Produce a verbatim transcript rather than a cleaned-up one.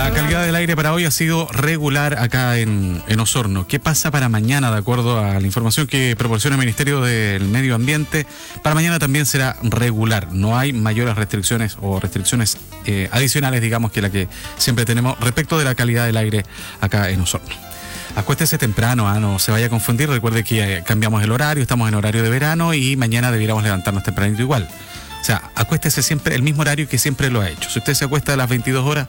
La calidad del aire para hoy ha sido regular acá en, en Osorno. ¿Qué pasa para mañana? De acuerdo a la información que proporciona el Ministerio del Medio Ambiente, para mañana también será regular. No hay mayores restricciones o restricciones eh, adicionales, digamos, que la que siempre tenemos respecto de la calidad del aire acá en Osorno. Acuéstese temprano, ¿eh? No se vaya a confundir. Recuerde que eh, cambiamos el horario, estamos en horario de verano y mañana debiéramos levantarnos tempranito igual. O sea, acuéstese siempre el mismo horario que siempre lo ha hecho. Si usted se acuesta a las veintidós horas,